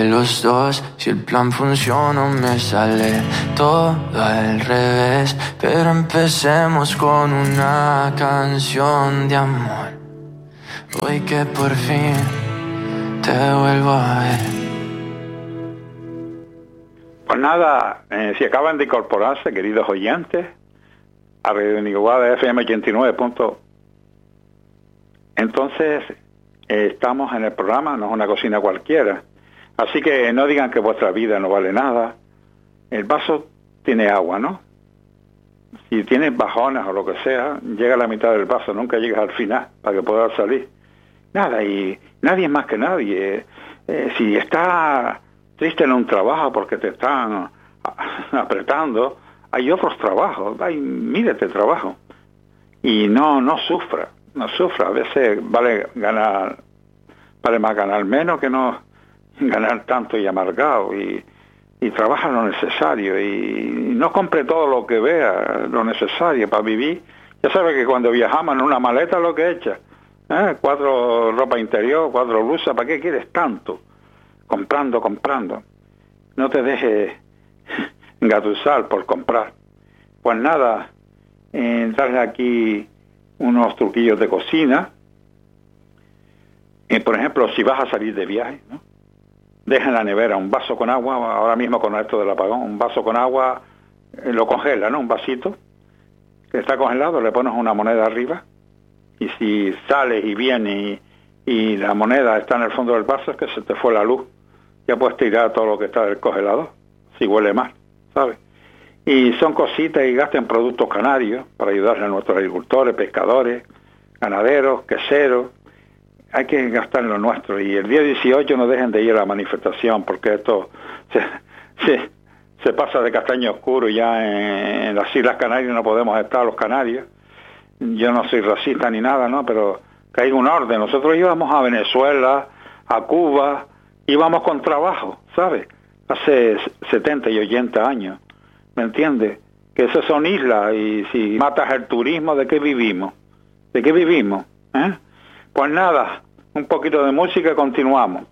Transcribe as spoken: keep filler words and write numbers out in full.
Los dos, si el plan funciona me sale todo al revés. Pero empecemos con una canción de amor. Hoy que por fin te vuelvo a ver. Pues nada, eh, si acaban de incorporarse, queridos oyentes, a Radio Niguada F M ochenta y nueve. Entonces, eh, estamos en el programa, no es una cocina cualquiera. Así que no digan que vuestra vida no vale nada. El vaso tiene agua, ¿no? Si tienes bajonas o lo que sea, llega a la mitad del vaso, nunca llegas al final para que puedas salir. Nada, y nadie es más que nadie. Eh, si estás triste en un trabajo porque te están apretando, hay otros trabajos, hay miles de trabajos. Y no, no sufra, no sufra. A veces vale ganar, vale más ganar menos que no ganar tanto y amargado, y, y trabaja lo necesario, y no compre todo lo que vea, lo necesario para vivir. Ya sabe que cuando viajamos en una maleta lo que echa, ¿eh? cuatro ropa interior, cuatro blusas, ¿para qué quieres tanto? Comprando, comprando. No te dejes engatusar por comprar. Pues nada, eh, darle aquí unos truquillos de cocina. Eh, por ejemplo, si vas a salir de viaje, ¿no? Deja en la nevera un vaso con agua, ahora mismo con esto del apagón, un vaso con agua, eh, lo congela, ¿no? Un vasito que está congelado, le pones una moneda arriba, y si sales y vienes y, y la moneda está en el fondo del vaso, es que se te fue la luz. Ya puedes tirar todo lo que está del congelador, si huele mal, ¿sabes? Y son cositas, y gasten productos canarios para ayudarle a nuestros agricultores, pescadores, ganaderos, queseros. Hay que gastar en lo nuestro, y el día dieciocho no dejen de ir a la manifestación, porque esto se, se, se pasa de castaño oscuro. Ya en, en las Islas Canarias no podemos estar los canarios. Yo no soy racista ni nada, ¿no? Pero que hay un orden. Nosotros íbamos a Venezuela, a Cuba, íbamos con trabajo, ¿sabes? Hace setenta y ochenta años, ¿me entiendes? Que esas son islas, y si matas el turismo, ¿de qué vivimos? ¿De qué vivimos? ¿Eh? Pues nada, un poquito de música y continuamos.